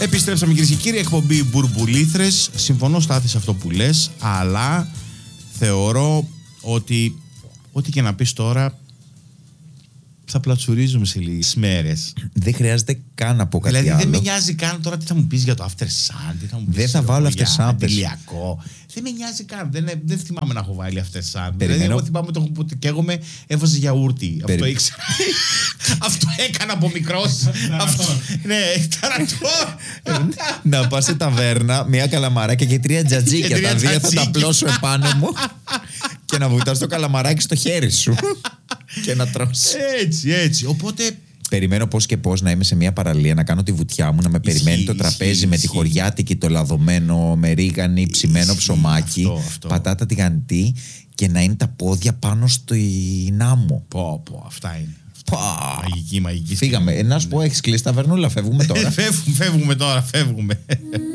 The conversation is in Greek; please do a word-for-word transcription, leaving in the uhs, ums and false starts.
Επιστρέψαμε, κυρίες και κύριοι, εκπομπή Μπουρμπουλήθρες. Συμφωνώ, Στάθη, σε αυτό που λες, αλλά θεωρώ ότι ό,τι και να πεις τώρα θα πλατσουρίζουμε σε λίγες μέρες. Δεν χρειάζεται καν να πω κάτι δηλαδή, άλλο. δεν με νοιάζει καν τώρα τι θα μου πεις για το After Sun, τι θα μου πεις. Δεν θα βάλω After Sun. Αντιλιακό. Δεν με νοιάζει καν. Δεν, δεν θυμάμαι να έχω βάλει After Sun. Περιμένω. Δηλαδή, εγώ θυμάμαι το που καίγομαι, έβαζε γιαούρτι. Περι... Αυτό ήξερα. Αυτό έκανα από μικρός. Αυτό. Ναι, ταρατό. Να πας σε ταβέρνα, μια καλαμαράκια και τρία τζατζίκια. Τα δύο θα τα απλώσω επάνω μου και να βουτάς το καλαμαράκι στο χέρι σου και να τρως. Έτσι, έτσι. Οπότε. Περιμένω πώς και πώς να είμαι σε μια παραλία, να κάνω τη βουτιά μου, να με ισχύει, περιμένει το τραπέζι ισχύει, με ισχύει. Τη χωριάτικη, το λαδωμένο με ρίγανη, ψημένο ψωμάκι, αυτό, αυτό. Πατάτα τηγανιτή και να είναι τα πόδια πάνω στο ινάμο. Πω, πω, αυτά είναι. Πα. Μαγική, μαγική. Φύγαμε. Ε, να σου πω, έχεις κλείσει ταβερνούλα, φεύγουμε τώρα. φεύγουμε, φεύγουμε τώρα, φεύγουμε.